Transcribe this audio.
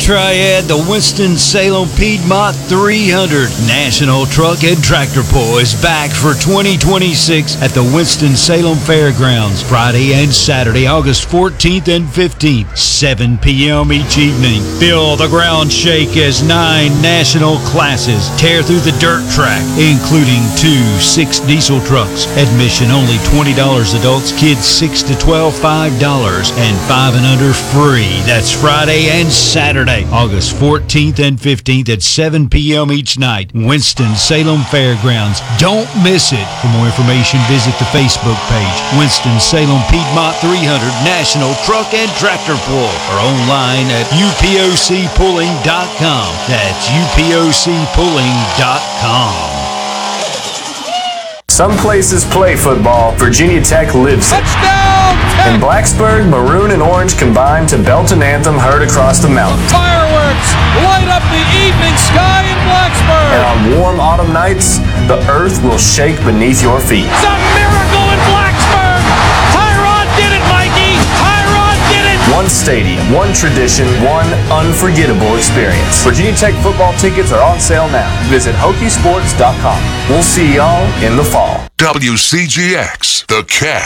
Triad, the Winston-Salem Piedmont 300 National Truck and Tractor Pull is back for 2026 at the Winston-Salem Fairgrounds, Friday and Saturday, August 14th and 15th, 7 p.m. each evening. Feel the ground shake as 9 national classes tear through the dirt track, including 2 6 diesel trucks. Admission only $20 adults, kids 6 to 12, $5, and 5 and under free. That's Friday and Saturday, August 14th and 15th at 7 p.m. each night. Winston-Salem Fairgrounds. Don't miss it. For more information, visit the Facebook page, Winston-Salem Piedmont 300 National Truck and Tractor Pull, or online at upocpulling.com. That's upocpulling.com. Some places play football. Virginia Tech lives it. Touchdown! In Blacksburg, maroon and orange combine to belt an anthem heard across the mountains. Fireworks light up the evening sky in Blacksburg. And on warm autumn nights, the earth will shake beneath your feet. It's a miracle in Blacksburg! Tyrod did it, Mikey! Tyrod did it! One stadium, one tradition, one unforgettable experience. Virginia Tech football tickets are on sale now. Visit Hokiesports.com. We'll see y'all in the fall. WCGX, The Cat.